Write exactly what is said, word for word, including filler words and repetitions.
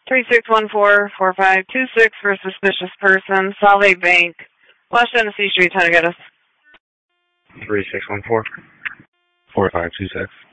three six one four, four five two six for a suspicious person, Salve Bank, West Genesee Street, Tennessee. three six one four, four five two six.